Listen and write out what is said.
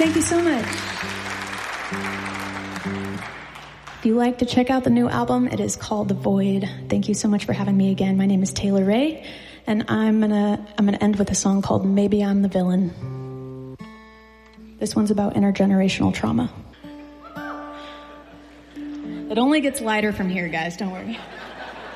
Thank you so much. If you like to check out the new album, it is called The Void. Thank you so much for having me again. My name is Taylor Ray, and I'm gonna end with a song called Maybe I'm the Villain. This one's about intergenerational trauma. It only gets lighter from here, guys, don't worry.